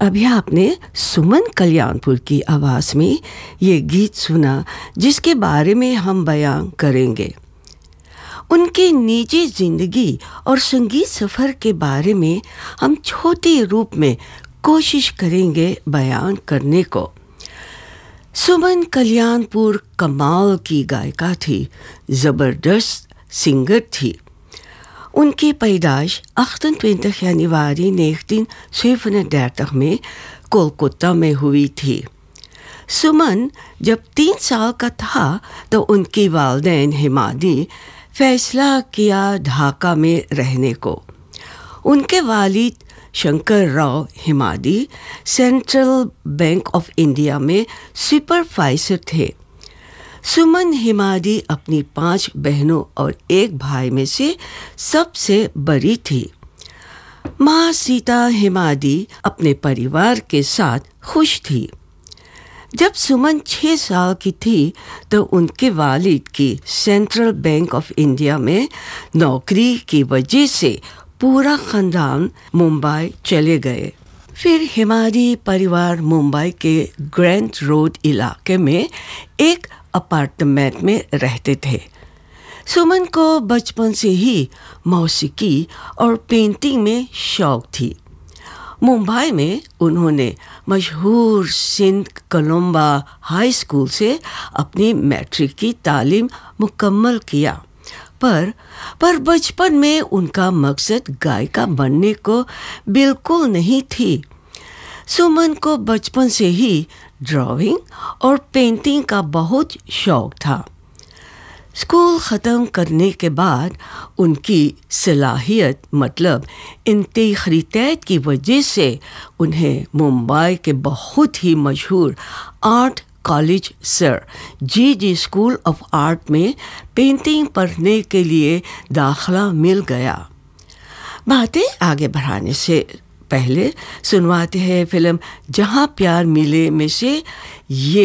अभी आपने सुमन कल्याणपुर की आवाज़ में ये गीत सुना जिसके बारे में हम बयान करेंगे। उनके निजी ज़िंदगी और संगीत सफ़र के बारे में हम छोटे रूप में कोशिश करेंगे बयान करने को। सुमन कल्याणपुर कमाल की गायिका थी, ज़बरदस्त सिंगर थी। उनकी पैदाइश 28 जनवरी 1937 में कोलकाता में हुई थी। सुमन जब 3 साल का था तो उनकी वालिदैन हिमादी फैसला किया ढाका में रहने को। उनके वालिद Shankar Rao हिमादी central bank of India में सुपरवाइजर थे। सुमन हिमादी अपनी 5 बहनों और 1 भाई में से सबसे बड़ी थी। माँ सीता हिमादी अपने परिवार के साथ खुश थी। जब सुमन 6 साल की थी तो उनके वालिद की सेंट्रल बैंक ऑफ इंडिया में नौकरी की वजह से पूरा ख़ानदान मुंबई चले गए। फिर हिमादी परिवार मुंबई के ग्रैंड रोड इलाके में एक अपार्टमेंट में रहते थे। सुमन को बचपन से ही मौसीकी और पेंटिंग में शौक थी। मुंबई में उन्होंने मशहूर सेंट कोलंबा हाई स्कूल से अपनी मैट्रिक की तालीम मुकम्मल किया। पर बचपन में उनका मकसद गायिका बनने को बिल्कुल नहीं थी। सुमन को बचपन से ही ड्राइंग और पेंटिंग का बहुत शौक था। स्कूल ख़त्म करने के बाद उनकी सलाहियत मतलब इंटेग्रिटी की वजह से उन्हें मुंबई के बहुत ही मशहूर art college sir ji school of art में पेंटिंग पढ़ने के लिए दाखिला मिल गया। बातें आगे बढ़ाने से पहले सुनवाते हैं फिल्म जहाँ प्यार मिले में से ये